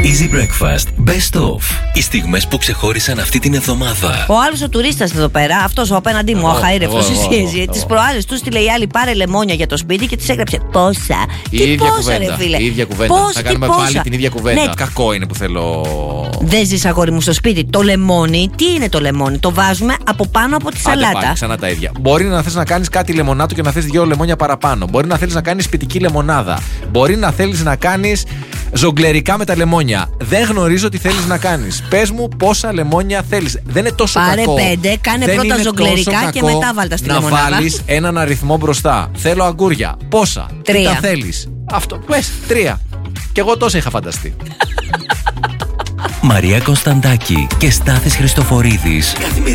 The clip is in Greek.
Easy Breakfast Best Of. Οι στιγμές που ξεχώρισαν αυτή την εβδομάδα. Ο άλλος ο τουρίστας εδώ πέρα, αυτός ο απέναντί μου, ο αχαήρευτος, τις προάλλες του στείλε η άλλη πάρε λεμόνια για το σπίτι και της έγραψε πόσα. Η Τι ίδια πόσα, κουβέντα. ρε φίλε. Η ίδια κουβέντα. Πόσα, Θα κάνουμε πάλι την ίδια κουβέντα. Ναι. Κακό είναι που θέλω. Δεν ζεις, αγόρι μου, στο σπίτι. Το λεμόνι, τι είναι το λεμόνι? Το βάζουμε από πάνω από τη Άντε σαλάτα. πάλι, ξανά τα ίδια. Μπορεί να θες να κάνεις κάτι λεμονάτο και να θες 2 λεμόνια παραπάνω. Μπορεί να θέλεις να κάνεις σπιτική λεμονάδα. Μπορεί να θέλεις να κάνεις ζογκλερικά με τα λεμόνια. Δεν γνωρίζω τι θέλεις να κάνεις. Πες μου πόσα λεμόνια θέλεις. Δεν είναι τόσο Πάρε κακό. 5, κάνε Δεν πρώτα είναι ζογκλερικά τόσο και κακό μετά βάλτα στη να λεμονάδα. βάλεις έναν αριθμό μπροστά. Θέλω αγκούρια. Πόσα? 3. Τι τα θέλεις? Αυτό. Πες 3. Κι εγώ τόσα είχα φανταστεί. Μαρία Κωνσταντάκη και Στάθης Χριστοφορίδης. Καθημερινή.